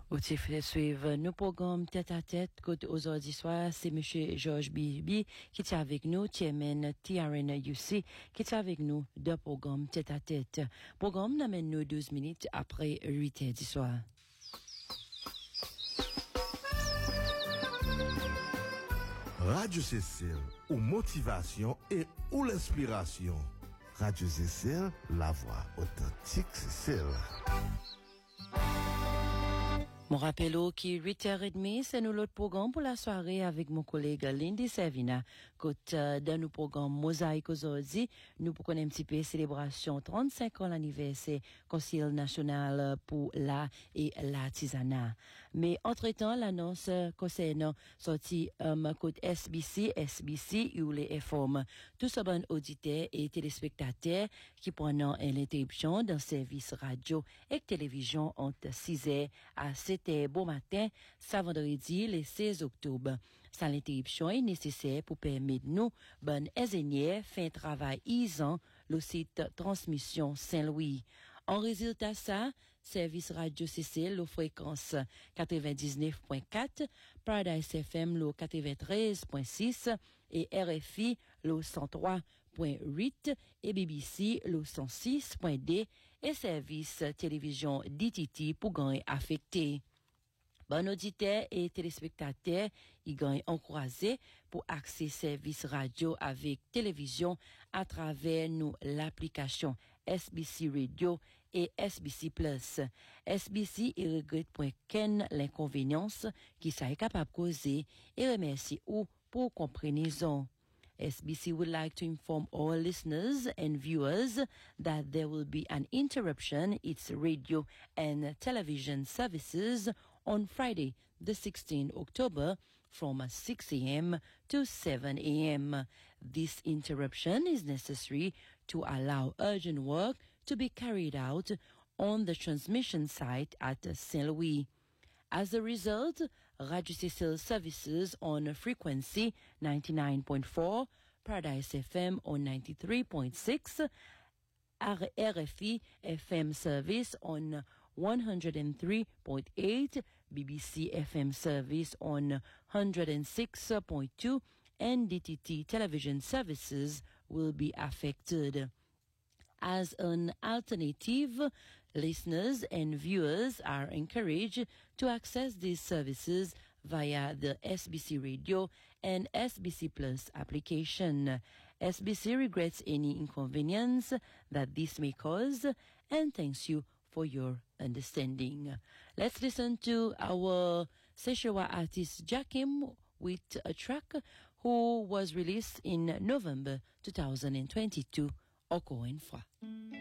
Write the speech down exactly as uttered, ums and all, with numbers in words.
Vous fait suivre nos programmes tête à tête. Côté aujourd'hui soir, c'est Monsieur Georges Bibi qui est avec nous, chairman T R N U C, qui est avec nous de programme tête à tête. Programme n'amène nous douze minutes après huit heures du soir. Radio Cécile, ou motivation et ou l'inspiration. Radio Cécile, la voix authentique Cécile. Mon rappel qui huit heures trente, c'est nous l'autre programme pour la soirée avec mon collègue Lindy Servina. Côté euh, dans nos programmes Mosaïque aujourd'hui, nous pour connaître un petit peu célébration trente-cinq ans l'anniversaire Conseil national pour la et l'artisanat. Mais entre-temps, l'annonce concernant sortie um, côté S B C, S B C ou les F O M. Tous ces bons auditeurs et téléspectateurs qui pendant l'interruption d'un service radio et télévision entre six heures à sept C'était beau matin, ça vendredi, le seize octobre. Cette interruption est nécessaire pour permettre nous, bonnes ingénieurs, fin travail isant, le site Transmission Saint-Louis. En résultat ça, service radio C C, le fréquence quatre-vingt-dix-neuf point quatre, Paradise F M, le quatre-vingt-treize point six, et R F I, le cent trois point huit, et B B C, le cent six point deux, et service télévision D T T pour gagner affecté. Bon auditeur et téléspectateurs, ils gagnent encouragé pour accéder service radio avec télévision à travers nous l'application S B C Radio et S B C Plus. S B C il regrette point qu'en l'inconvénience qui ça est capable de causer et remercie ou pour compréhension. S B C would like to inform all listeners and viewers that there will be an interruption in its radio and television services on Friday, the sixteenth of October, from six a.m. to seven a.m. This interruption is necessary to allow urgent work to be carried out on the transmission site at Saint Louis. As a result, Radio Cécile services on frequency ninety-nine point four, Paradise F M on ninety-three point six, R F I F M service on one hundred three point eight, B B C F M service on one hundred six point two, and D T T television services will be affected. As an alternative, listeners and viewers are encouraged to access these services via the S B C Radio and S B C Plus application. S B C regrets any inconvenience that this may cause and thanks you for your understanding. Let's listen to our Seshawa artist Jakim with a track who was released in November twenty twenty-two. Encore une fois.